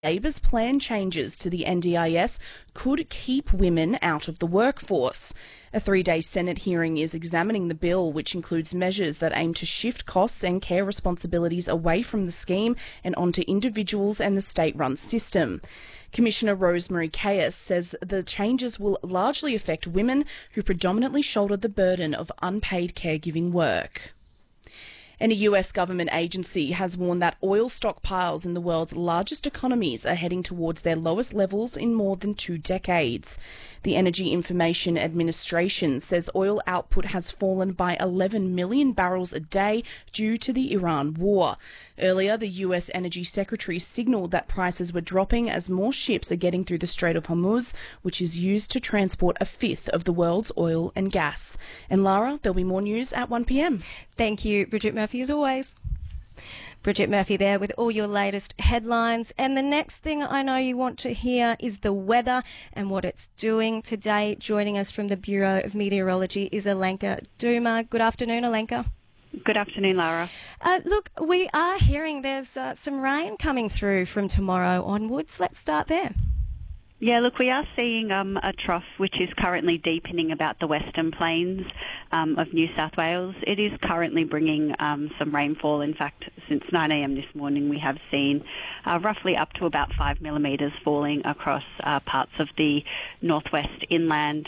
Labor's planned changes to the NDIS could keep women out of the workforce. A 3-day Senate hearing is examining the bill, which includes measures that aim to shift costs and care responsibilities away from the scheme and onto individuals and the state-run system. Commissioner Rosemary Caius says the changes will largely affect women who predominantly shoulder the burden of unpaid caregiving work. And a US government agency has warned that oil stockpiles in the world's largest economies are heading towards their lowest levels in more than 2 decades. The Energy Information Administration says oil output has fallen by 11 million barrels a day due to the Iran war. Earlier, the US Energy Secretary signalled that prices were dropping as more ships are getting through the Strait of Hormuz, which is used to transport a fifth of the world's oil and gas. And Lara, there'll be more news at 1 p.m. Thank you, Bridget Murphy, as always. Bridget Murphy there with all your latest headlines. And the next thing I know you want to hear is the weather and what it's doing today. Joining us from the Bureau of Meteorology is Alenka Duma. Good afternoon, Alenka. Good afternoon, Lara. Look, we are hearing there's some rain coming through from tomorrow onwards. Let's start there. Yeah, look, we are seeing a trough which is currently deepening about the western plains of New South Wales. It is currently bringing some rainfall. In fact, since 9 a.m. this morning, we have seen roughly up to about 5 millimetres falling across parts of the northwest inland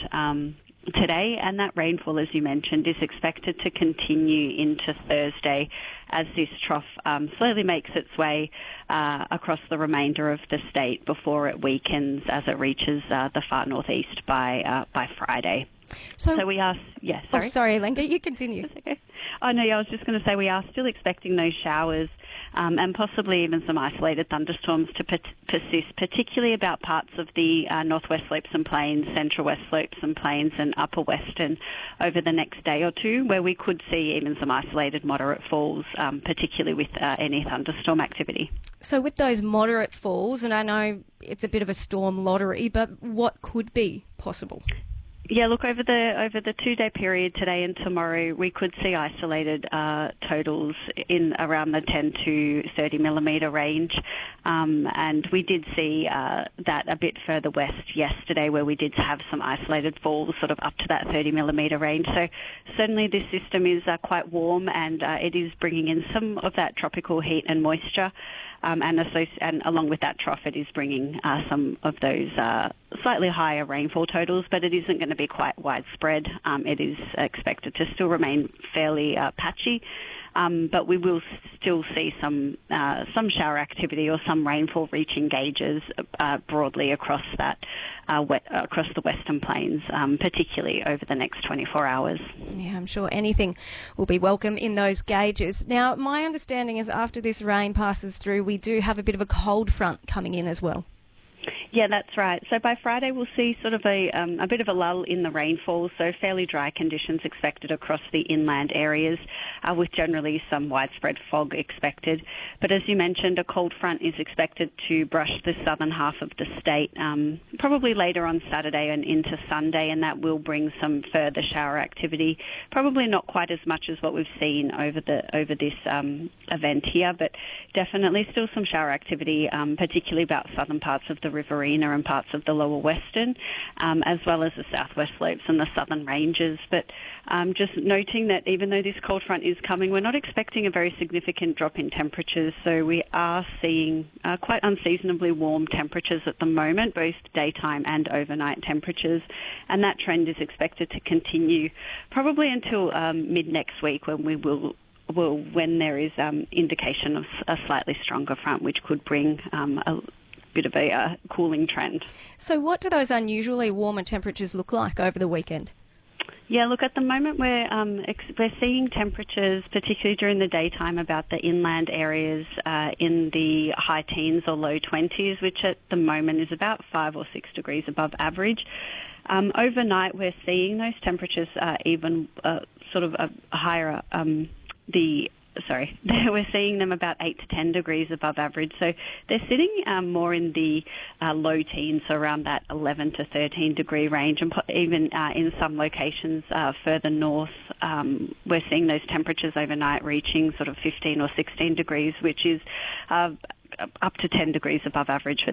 today, and that rainfall, as you mentioned, is expected to continue into Thursday as this trough slowly makes its way across the remainder of the state before it weakens as it reaches the far northeast by Friday. So we are, sorry. Oh, sorry, Alenka, you continue. That's okay. Oh, no, I was just going to say we are still expecting those showers and possibly even some isolated thunderstorms to persist, particularly about parts of the northwest slopes and plains, central west slopes and plains and upper western over the next day or two, where we could see even some isolated moderate falls, particularly with any thunderstorm activity. So with those moderate falls, and I know it's a bit of a storm lottery, but what could be possible? Yeah, look, over the 2-day period today and tomorrow, we could see isolated totals in around the 10 to 30 millimetre range. And we did see that a bit further west yesterday, where we did have some isolated falls sort of up to that 30 millimetre range. So certainly this system is quite warm, and it is bringing in some of that tropical heat and moisture. And along with that trough, it is bringing some of those slightly higher rainfall totals, but it isn't going to be quite widespread. It is expected to still remain fairly patchy, but we will still see some shower activity or some rainfall reaching gauges broadly across that across the western plains, particularly over the next 24 hours. Yeah, I'm sure anything will be welcome in those gauges. Now, my understanding is after this rain passes through, we do have a bit of a cold front coming in as well. Yeah, that's right. So by Friday, we'll see sort of a bit of a lull in the rainfall, so fairly dry conditions expected across the inland areas, with generally some widespread fog expected. But as you mentioned, a cold front is expected to brush the southern half of the state, probably later on Saturday and into Sunday, and that will bring some further shower activity. Probably not quite as much as what we've seen over this event here, but definitely still some shower activity, particularly about southern parts of the Riverina and parts of the lower western, as well as the southwest slopes and the southern ranges. But just noting that even though this cold front is coming, we're not expecting a very significant drop in temperatures. So we are seeing quite unseasonably warm temperatures at the moment, both daytime and overnight temperatures. And that trend is expected to continue probably until mid next week, when there is indication of a slightly stronger front, which could bring a bit of a cooling trend. So what do those unusually warmer temperatures look like over the weekend? Yeah, look, at the moment we're seeing temperatures, particularly during the daytime, about the inland areas in the high teens or low 20s, which at the moment is about 5 or 6 degrees above average. Overnight, we're seeing those temperatures even sort of higher. We're seeing them about 8 to 10 degrees above average. So they're sitting more in the low teens, so around that 11 to 13 degree range. And even in some locations further north, we're seeing those temperatures overnight reaching sort of 15 or 16 degrees, which is up to 10 degrees above average for